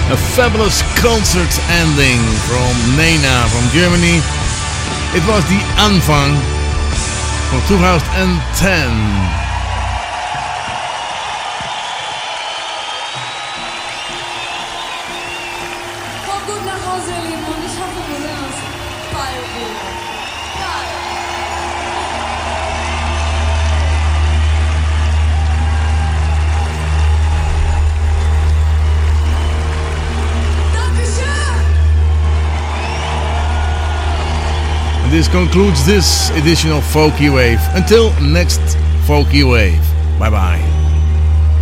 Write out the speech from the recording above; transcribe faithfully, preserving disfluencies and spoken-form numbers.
A fabulous concert ending from Nena from Germany. It was the Anfang from two thousand ten. This concludes this edition of Folky Wave. Until next Folky Wave. Bye bye.